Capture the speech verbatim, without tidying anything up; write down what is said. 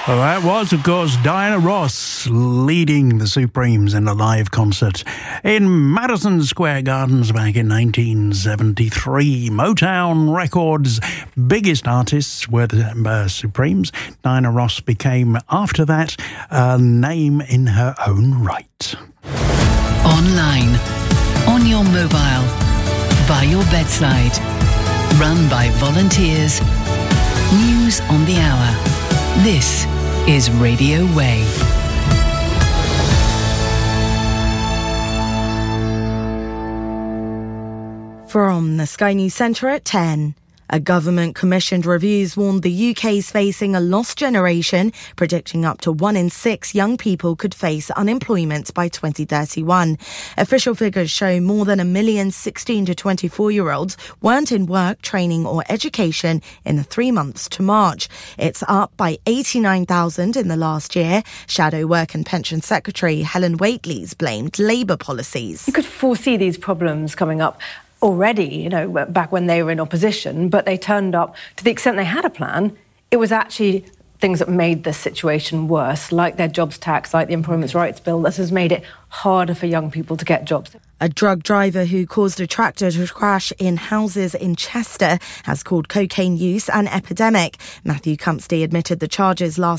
Well, that was, of course, Diana Ross leading the Supremes in a live concert in Madison Square Gardens back in nineteen seventy-three. Motown Records' biggest artists were the uh, Supremes. Diana Ross became, after that, a name in her own right. Online, on your mobile, by your bedside, run by volunteers. News on the hour. This is Radio Way. From the Sky News Centre at ten. A government-commissioned reviews warned the U K is facing a lost generation, predicting up to one in six young people could face unemployment by twenty thirty-one. Official figures show more than a million sixteen to twenty-four-year-olds weren't in work, training or education in the three months to March. It's up by eighty-nine thousand in the last year. Shadow Work and Pension Secretary Helen Whately's blamed Labour policies. You could foresee these problems coming up already, you know, back when they were in opposition, but they turned up, to the extent they had a plan, it was actually things that made this situation worse, like their jobs tax, like the Employment Rights Bill. This has made it harder for young people to get jobs. A drug driver who caused a tractor to crash in houses in Chester has called cocaine use an epidemic. Matthew Cumpsty admitted the charges last